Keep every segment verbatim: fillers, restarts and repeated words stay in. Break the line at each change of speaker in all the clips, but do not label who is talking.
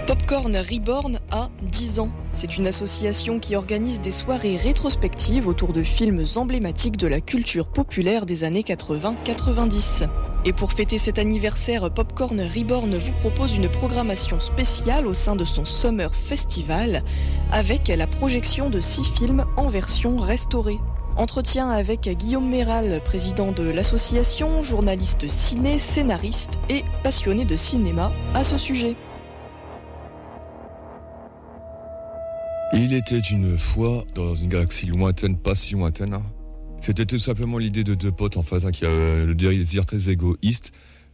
Popcorn Reborn a dix ans. C'est une association qui organise des soirées rétrospectives autour de films emblématiques de la culture populaire des années quatre-vingts quatre-vingt-dix. Et pour fêter cet anniversaire, Popcorn Reborn vous propose une programmation spéciale au sein de son Summer Festival avec la projection de six films en version restaurée. Entretien avec Guillaume Méral, président de l'association, journaliste ciné, scénariste et passionné de cinéma à ce sujet.
Il était une fois dans une galaxie lointaine, pas si lointaine. Hein. C'était tout simplement l'idée de deux potes en fait, hein, qui avaient le désir très égoïste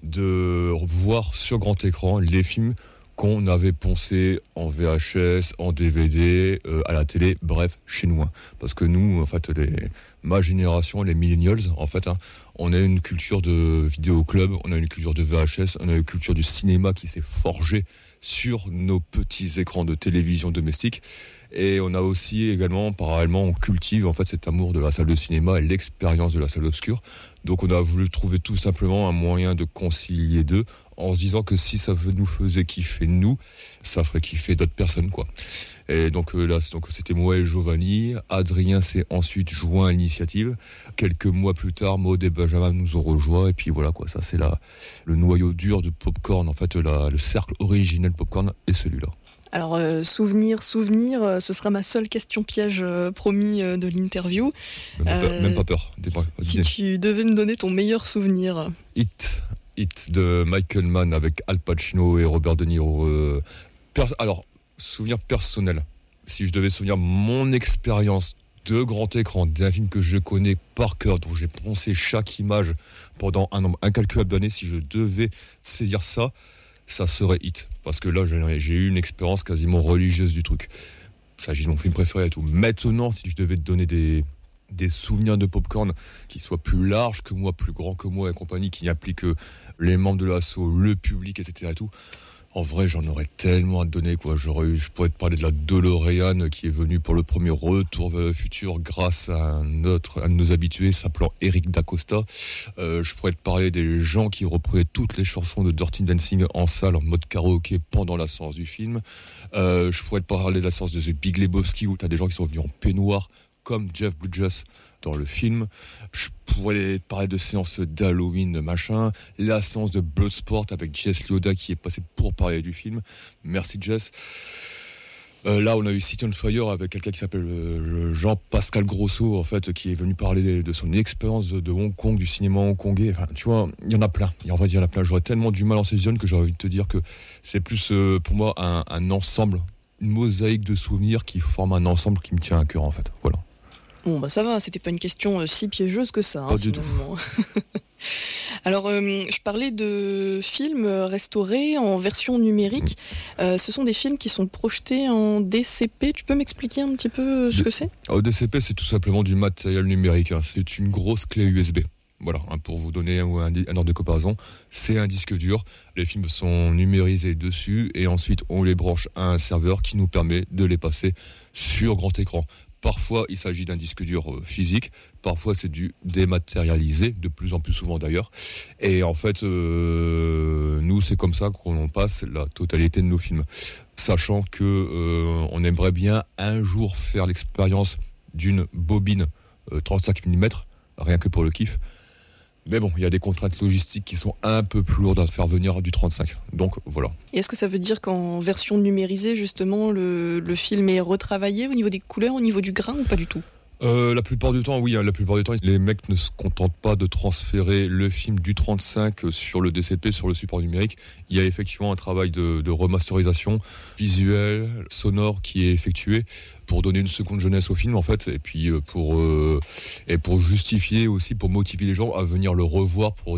de voir sur grand écran les films qu'on avait poncés en V H S, en D V D, euh, à la télé, bref, chez nous. Hein. Parce que nous, en fait, les, ma génération, les millennials, en fait, hein, on a une culture de vidéoclub, on a une culture de V H S, on a une culture du cinéma qui s'est forgée sur nos petits écrans de télévision domestique. Et on a aussi également, parallèlement, on cultive en fait cet amour de la salle de cinéma et l'expérience de la salle obscure. Donc on a voulu trouver tout simplement un moyen de concilier deux, en se disant que si ça nous faisait kiffer nous, ça ferait kiffer d'autres personnes, quoi. Et donc là, donc c'était moi et Giovanni. Adrien s'est ensuite joint à l'initiative. Quelques mois plus tard, Maud et Benjamin nous ont rejoints. Et puis voilà, quoi. Ça, c'est la, le noyau dur de Popcorn. En fait, la, le cercle originel Popcorn est celui-là.
Alors, euh, souvenir, souvenir, euh, ce sera ma seule question piège euh, promis euh, de l'interview.
Même, euh, pas, même pas peur. Dis pas,
si tu devais me donner ton meilleur souvenir.
Hit, Hit de Michael Mann avec Al Pacino et Robert De Niro. Euh, pers- alors, souvenir personnel. Si je devais souvenir mon expérience de grand écran d'un film que je connais par cœur, dont j'ai poncé chaque image pendant un nombre incalculable d'années, si je devais saisir ça, ça serait Hit. Parce que là, j'ai eu une expérience quasiment religieuse du truc. Il s'agit de mon film préféré et tout. Maintenant, si je devais te donner des, des souvenirs de Popcorn qui soient plus larges que moi, plus grands que moi et compagnie, qui impliquent les membres de l'asso, le public, et cetera et tout, en vrai, j'en aurais tellement à te donner, quoi. J'aurais eu, je pourrais te parler de la DeLorean qui est venue pour le premier retour vers le futur grâce à un autre, un de nos habitués s'appelant Eric D'Acosta. Euh, je pourrais te parler des gens qui reprenaient toutes les chansons de Dirty Dancing en salle, en mode karaoké pendant la séance du film. Euh, je pourrais te parler de la séance de The Big Lebowski où t'as des gens qui sont venus en peignoir comme Jeff Bridges dans le film. Je pourrais parler de séances d'Halloween, machin, la séance de Bloodsport avec Jess Lioda qui est passé pour parler du film. Merci Jess. Euh, là, on a eu City on Fire avec quelqu'un qui s'appelle euh, Jean-Pascal Grosso, en fait, qui est venu parler de son expérience de, de Hong Kong, du cinéma hongkongais. Enfin, tu vois, il y en a plein. Et en vrai, il y en a plein. J'aurais tellement du mal en saisonne que j'aurais envie de te dire que c'est plus, euh, pour moi, un, un ensemble, une mosaïque de souvenirs qui forme un ensemble qui me tient à cœur, en fait. Voilà.
Bon, bah ça va, c'était pas une question si piégeuse que ça.
Pas
hein,
du tout.
Alors, euh, je parlais de films restaurés en version numérique. Mmh. Euh, ce sont des films qui sont projetés en D C P. Tu peux m'expliquer un petit peu ce
D-
que c'est ?
Alors, D C P, c'est tout simplement du matériel numérique. Hein. C'est une grosse clé U S B. Voilà, hein, pour vous donner un, un, un ordre de comparaison, c'est un disque dur. Les films sont numérisés dessus et ensuite on les branche à un serveur qui nous permet de les passer sur grand écran. Parfois, il s'agit d'un disque dur euh, physique. Parfois, c'est du dématérialisé, de plus en plus souvent d'ailleurs. Et en fait, euh, nous, c'est comme ça qu'on passe la totalité de nos films. Sachant que euh, on aimerait bien un jour faire l'expérience d'une bobine euh, trente-cinq millimètres, rien que pour le kiff. Mais bon, il y a des contraintes logistiques qui sont un peu plus lourdes à faire venir du trente-cinq. Donc voilà.
Et est-ce que ça veut dire qu'en version numérisée, justement, le, le film est retravaillé au niveau des couleurs, au niveau du grain ou pas du tout ?
Euh, la plupart du temps, oui, hein, la plupart du temps, les mecs ne se contentent pas de transférer le film du trente-cinq sur le D C P, sur le support numérique. Il y a effectivement un travail de, de remasterisation visuelle, sonore qui est effectué pour donner une seconde jeunesse au film, en fait, et puis pour, euh, et pour justifier aussi, pour motiver les gens à venir le revoir pour